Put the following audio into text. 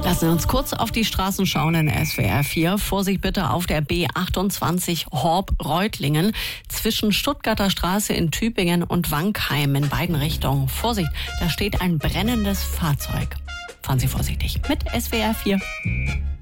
Lassen wir uns kurz auf die Straßen schauen in SWR 4. Vorsicht bitte auf der B28 Horb-Reutlingen zwischen Stuttgarter Straße in Tübingen und Wankheim in beiden Richtungen. Vorsicht, da steht ein brennendes Fahrzeug. Fahren Sie vorsichtig mit SWR 4.